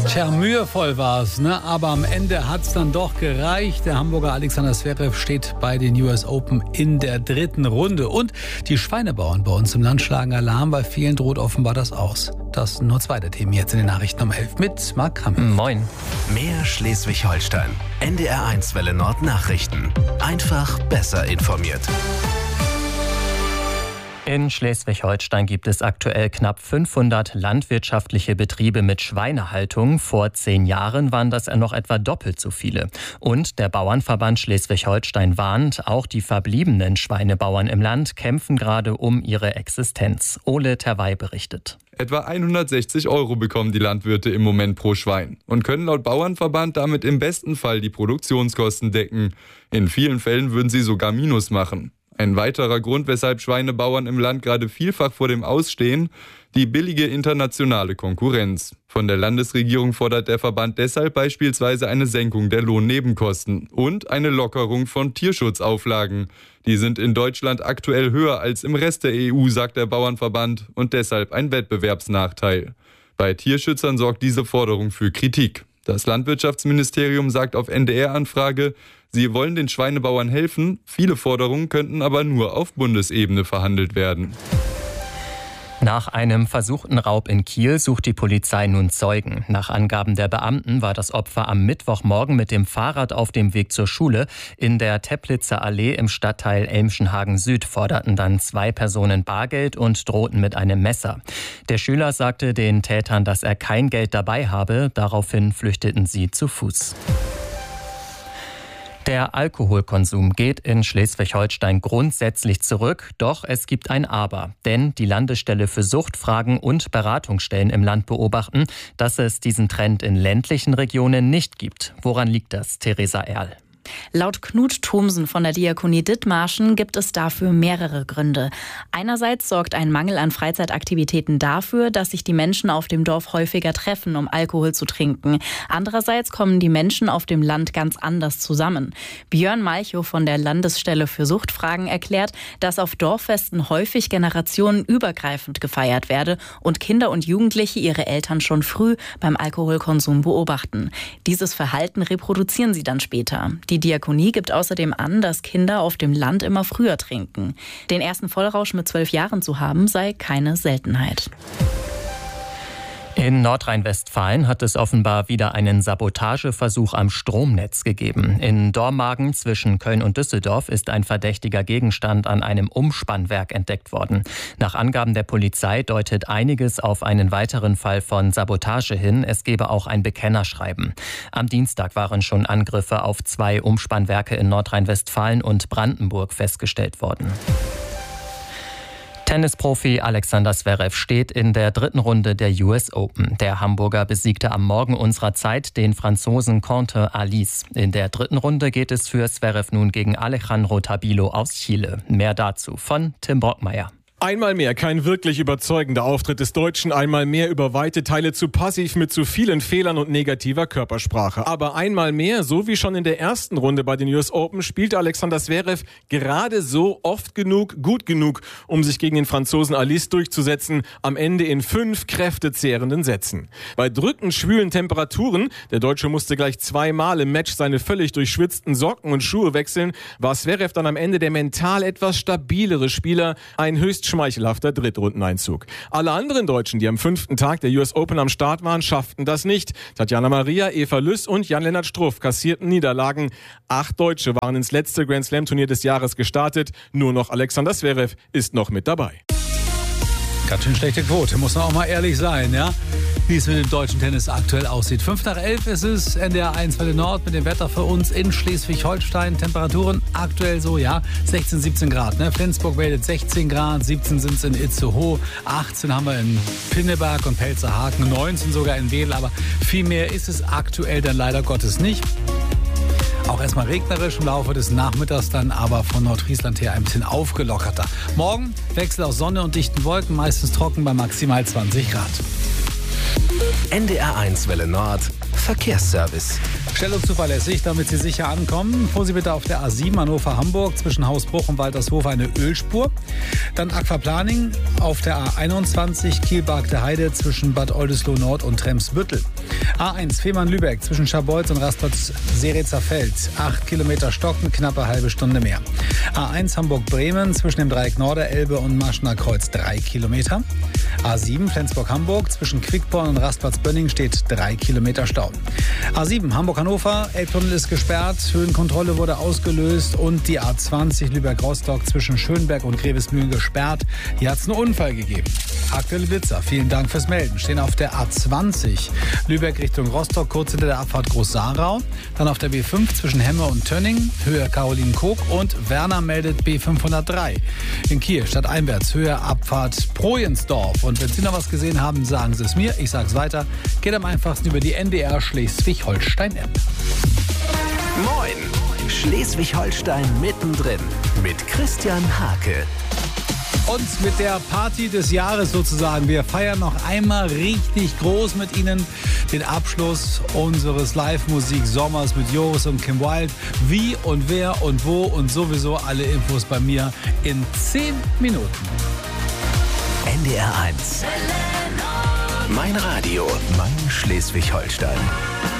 Tja, mühevoll war es, ne? Aber am Ende hat es dann doch gereicht. Der Hamburger Alexander Zverev steht bei den US Open in der 3. Runde. Und die Schweinebauern bei uns im Land schlagen Alarm, weil vielen droht offenbar das aus. Das sind nur 2 der Themen jetzt in den Nachrichten um 11 mit Marc Hammel. Moin. Mehr Schleswig-Holstein. NDR1 Welle Nord Nachrichten. Einfach besser informiert. In Schleswig-Holstein gibt es aktuell knapp 500 landwirtschaftliche Betriebe mit Schweinehaltung. Vor 10 Jahren waren das noch etwa doppelt so viele. Und der Bauernverband Schleswig-Holstein warnt, auch die verbliebenen Schweinebauern im Land kämpfen gerade um ihre Existenz. Ole Terwey berichtet. Etwa 160 € bekommen die Landwirte im Moment pro Schwein und können laut Bauernverband damit im besten Fall die Produktionskosten decken. In vielen Fällen würden sie sogar Minus machen. Ein weiterer Grund, weshalb Schweinebauern im Land gerade vielfach vor dem Aus stehen, die billige internationale Konkurrenz. Von der Landesregierung fordert der Verband deshalb beispielsweise eine Senkung der Lohnnebenkosten und eine Lockerung von Tierschutzauflagen. Die sind in Deutschland aktuell höher als im Rest der EU, sagt der Bauernverband, und deshalb ein Wettbewerbsnachteil. Bei Tierschützern sorgt diese Forderung für Kritik. Das Landwirtschaftsministerium sagt auf NDR-Anfrage, sie wollen den Schweinebauern helfen, viele Forderungen könnten aber nur auf Bundesebene verhandelt werden. Nach einem versuchten Raub in Kiel sucht die Polizei nun Zeugen. Nach Angaben der Beamten war das Opfer am Mittwochmorgen mit dem Fahrrad auf dem Weg zur Schule. In der Teplitzer Allee im Stadtteil Elmschenhagen Süd forderten dann 2 Personen Bargeld und drohten mit einem Messer. Der Schüler sagte den Tätern, dass er kein Geld dabei habe. Daraufhin flüchteten sie zu Fuß. Der Alkoholkonsum geht in Schleswig-Holstein grundsätzlich zurück, doch es gibt ein Aber. Denn die Landesstelle für Suchtfragen und Beratungsstellen im Land beobachten, dass es diesen Trend in ländlichen Regionen nicht gibt. Woran liegt das, Theresa Erl? Laut Knut Thomsen von der Diakonie Dithmarschen gibt es dafür mehrere Gründe. Einerseits sorgt ein Mangel an Freizeitaktivitäten dafür, dass sich die Menschen auf dem Dorf häufiger treffen, um Alkohol zu trinken. Andererseits kommen die Menschen auf dem Land ganz anders zusammen. Björn Malchow von der Landesstelle für Suchtfragen erklärt, dass auf Dorffesten häufig generationenübergreifend gefeiert werde und Kinder und Jugendliche ihre Eltern schon früh beim Alkoholkonsum beobachten. Dieses Verhalten reproduzieren sie dann später. Die Diakonie gibt außerdem an, dass Kinder auf dem Land immer früher trinken. Den ersten Vollrausch mit 12 Jahren zu haben, sei keine Seltenheit. In Nordrhein-Westfalen hat es offenbar wieder einen Sabotageversuch am Stromnetz gegeben. In Dormagen zwischen Köln und Düsseldorf ist ein verdächtiger Gegenstand an einem Umspannwerk entdeckt worden. Nach Angaben der Polizei deutet einiges auf einen weiteren Fall von Sabotage hin. Es gebe auch ein Bekennerschreiben. Am Dienstag waren schon Angriffe auf 2 Umspannwerke in Nordrhein-Westfalen und Brandenburg festgestellt worden. Tennisprofi Alexander Zverev steht in der 3. Runde der US Open. Der Hamburger besiegte am Morgen unserer Zeit den Franzosen Quentin Alice. In der 3. Runde geht es für Zverev nun gegen Alejandro Tabilo aus Chile. Mehr dazu von Tim Brockmeier. Einmal mehr kein wirklich überzeugender Auftritt des Deutschen, einmal mehr über weite Teile zu passiv mit zu vielen Fehlern und negativer Körpersprache. Aber einmal mehr, so wie schon in der 1. Runde bei den US Open, spielte Alexander Zverev gerade so oft genug, gut genug, um sich gegen den Franzosen Alice durchzusetzen, am Ende in 5 kräftezehrenden Sätzen. Bei drückend schwülen Temperaturen, der Deutsche musste gleich 2-mal im Match seine völlig durchschwitzten Socken und Schuhe wechseln, war Zverev dann am Ende der mental etwas stabilere Spieler, ein höchst schmeichelhafter Drittrundeneinzug. Alle anderen Deutschen, die am 5. Tag der US Open am Start waren, schafften das nicht. Tatjana Maria, Eva Lüss und Jan-Lennart Struff kassierten Niederlagen. 8 Deutsche waren ins letzte Grand Slam Turnier des Jahres gestartet. Nur noch Alexander Zverev ist noch mit dabei. Ganz schön schlechte Quote, muss man auch mal ehrlich sein, ja? Wie es mit dem deutschen Tennis aktuell aussieht. 5 nach 11 ist es, NDR1 Welle Nord mit dem Wetter für uns in Schleswig-Holstein. Temperaturen aktuell so, ja, 16, 17 Grad. Ne? Flensburg meldet 16 Grad, 17 sind es in Itzehoe, 18 haben wir in Pinneberg und Pelzerhaken, 19 sogar in Wedel, aber viel mehr ist es aktuell dann leider Gottes nicht. Auch erstmal regnerisch im Laufe des Nachmittags dann, aber von Nordfriesland her ein bisschen aufgelockerter. Morgen Wechsel aus Sonne und dichten Wolken, meistens trocken bei maximal 20 Grad. NDR1 Welle Nord Verkehrsservice. Schnell und zuverlässig, damit Sie sicher ankommen. Fuhren Sie bitte auf der A7 Hannover-Hamburg zwischen Hausbruch und Waltershof eine Ölspur. Dann Aquaplaning auf der A21 Kiel-Bargte Heide zwischen Bad Oldesloe Nord und Tremsbüttel. A1 Fehmarn-Lübeck zwischen Scharbeutz und Rastatt-Seretzer-Feld. 8 Kilometer Stocken, knappe halbe Stunde mehr. A1 Hamburg-Bremen zwischen dem Dreieck Norderelbe und Maschener Kreuz 3 Kilometer. A7 Flensburg-Hamburg zwischen Quickborn und Rastplatz-Bönning steht 3 Kilometer Stau. A7 Hamburg-Hannover, Elbtunnel ist gesperrt, Höhenkontrolle wurde ausgelöst und die A20 Lübeck-Rostock zwischen Schönberg und Grevesmühlen gesperrt. Hier hat es einen Unfall gegeben. Aktuelle Blitzer, vielen Dank fürs Melden, stehen auf der A20 Lübeck Richtung Rostock, kurz hinter der Abfahrt Groß-Sarau. Dann auf der B5 zwischen Hemme und Tönning, Höhe Caroline-Koog und Werner meldet B503. In Kiel stadteinwärts, Höhe Abfahrt Projensdorf. Und wenn Sie noch was gesehen haben, sagen Sie es mir, ich sage es weiter. Geht am einfachsten über die NDR Schleswig-Holstein-App. Moin! Schleswig-Holstein mittendrin mit Christian Hake. Und mit der Party des Jahres sozusagen. Wir feiern noch einmal richtig groß mit Ihnen den Abschluss unseres Live-Musik-Sommers mit Joris und Kim Wilde. Wie und wer und wo und sowieso alle Infos bei mir in 10 Minuten. NDR1. Mein Radio, mein Schleswig-Holstein.